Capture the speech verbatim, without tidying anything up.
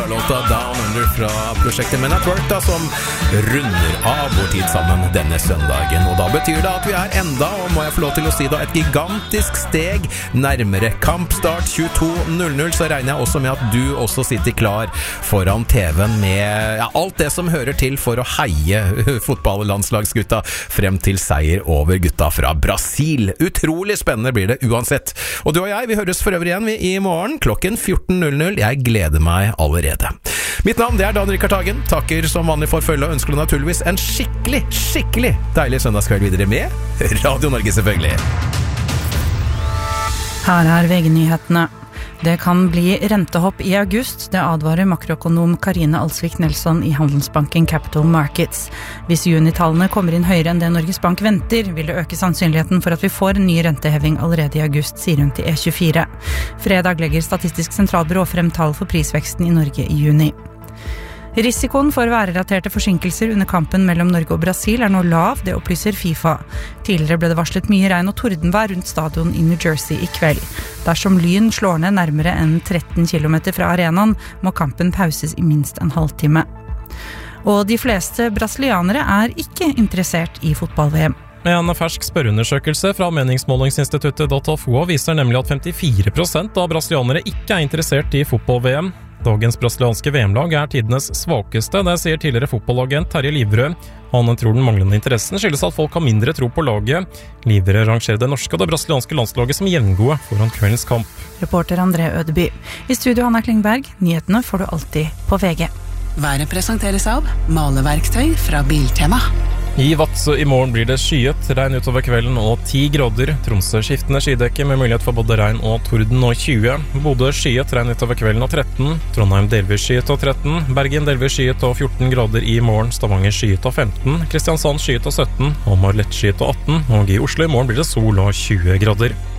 Låta Down Under fra prosjektet Men at Work da, som runder av vår tid sammen denne søndagen. Og da betyr det at vi er enda, og må jeg få lov til å si da, et gigantisk steg nærmere kampstart tjueto null null. Så regner jeg også med at du også sitter klar foran T V-en med ja, alt det som hører til for å heie fotballlandslagsgutta frem til seier over gutta fra Brasil. Utrolig spennende blir det uansett. Og du og jeg, vi høres for øvrig igjen i morgen klokken fjorten null null. Jeg gleder meg allerede. Mitt navn det er Dan Rikard Hagen. Takker som vanlig for følge og ønsker deg naturligvis en skikkelig, skikkelig deilig søndagskveld videre med Radio Norge selvfølgelig. Her er V G-nyhetene. Det kan bli rentehopp i august, det advarer makroøkonom Karine Alsvik Nelson i Handelsbanken Capital Markets. Hvis junitallene kommer inn høyere enn det Norges Bank venter, vil det øke sannsynligheten for at vi får en ny renteheving allerede i august, sier hun til E tjuefire. Fredag legger Statistisk sentralbyrå frem tall for prisveksten i Norge i juni. Risikoen for værrelaterte forsinkelser under kampen mellom Norge og Brasil er nå lav, det opplyser FIFA. Tidligere ble det varslet mye regn og tordenvær rundt stadion i New Jersey i kveld. Dersom lyn slår ned nærmere enn tretten kilometer fra arenaen, må kampen pauses i minst en halvtime. Og de fleste brasilianere er ikke interessert i fotball-V M. En fersk spørreundersøkelse fra meningsmålingsinstituttet Datafolk viser nemlig at femtifire prosent av brasilianere ikke er interessert i fotball-V M. Dagens brasilianske V M-lag er tidenes svakeste, det sier tidligere fotballagent Terje Livrød. Han tror den manglende interessen skyldes at folk har mindre tro på laget. Livrød rangerer det norske og det brasilianske landslaget som jevngode foran kveldens kamp. Reporter André Ødeby. I studio Hanna Klingberg, nyhetene får du alltid på V G. Været presenteres av maleverktøy fra Biltema. I Vadsø i morgen blir det skyet, regn utover kvelden og ti grader. Tromsø skiftende skydekke med mulighet for både regn og torden og tjue. Bodø skyet, regn utover kvelden og tretten. Trondheim delvis skyet og tretten. Bergen delvis skyet og fjorten grader i morgen. Stavanger skyet og femten. Kristiansand skyet og sytten. Hamar lett skyet og atten. Og i Oslo i morgen blir det sol og tjue grader.